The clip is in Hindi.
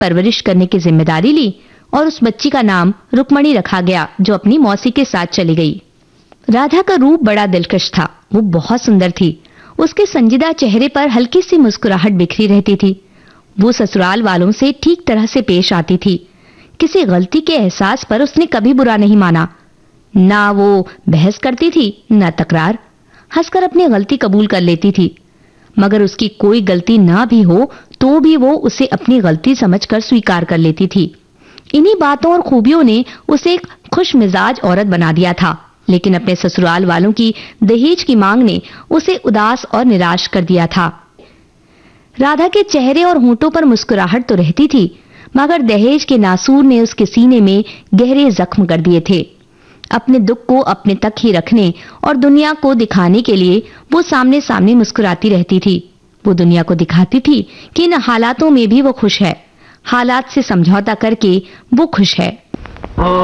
परवरिश करने की जिम्मेदारी ली और उस बच्ची का नाम रुक्मणी रखा गया, जो अपनी मौसी के साथ चली गई। राधा का रूप बड़ा दिलकश था। वो बहुत सुंदर थी। उसके संजीदा चेहरे पर हल्की सी मुस्कुराहट बिखरी रहती थी। वो ससुराल वालों से ठीक तरह से पेश आती थी। किसी गलती के एहसास पर उसने कभी बुरा नहीं माना। ना वो बहस करती थी, ना तकरार। हंसकर अपनी गलती कबूल कर लेती थी। मगर उसकी कोई गलती ना भी हो तो भी वो उसे अपनी गलती समझकर स्वीकार कर लेती थी। इन्हीं बातों और खूबियों ने उसे एक खुश मिजाज औरत बना दिया था। लेकिन अपने ससुराल वालों की दहेज की मांग ने उसे उदास और निराश कर दिया था। राधा के चेहरे और होंठों पर मुस्कुराहट तो रहती थी, मगर दहेज के नासूर ने उसके सीने में गहरे जख्म कर दिए थे। अपने दुख को अपने तक ही रखने और दुनिया को दिखाने के लिए वो सामने सामने मुस्कुराती रहती थी। वो दुनिया को दिखाती थी कि इन हालातों में भी वो खुश है। हालात से समझौता करके वो खुश है।